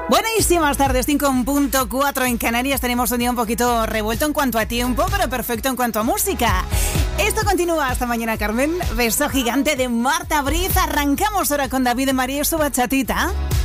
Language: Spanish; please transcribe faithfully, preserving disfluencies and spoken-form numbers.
Buenísimas tardes, cinco punto cuatro en Canarias. Tenemos un día un poquito revuelto en cuanto a tiempo, pero perfecto en cuanto a música. Esto continúa hasta mañana, Carmen. Beso gigante de Marta Briz. Arrancamos ahora con David de María y su bachatita.